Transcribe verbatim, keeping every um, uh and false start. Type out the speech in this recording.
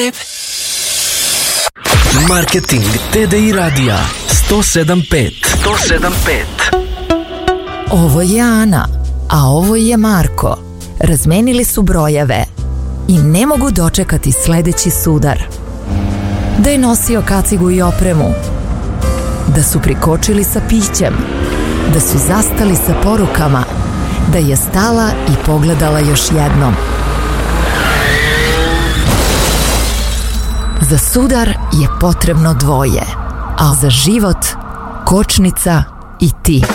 babe. Marketing T D I radija sto sedam pet. sto sedam pet. Ovo je Ana, a ovo je Marko. Razmenili su brojeve i ne mogu dočekati sledeći sudar. Da je nosio kacigu i opremu, da su prikočili sa pićem, da su zastali sa porukama, da je stala i pogledala još jednom. Za sudar je potrebno dvoje, a za život kočnica i ti.